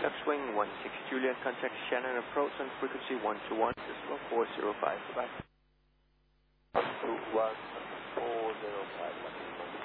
Upswing 16 Juliet, contact Shannon approach on frequency 121, decimal 405. Goodbye. 121, 405.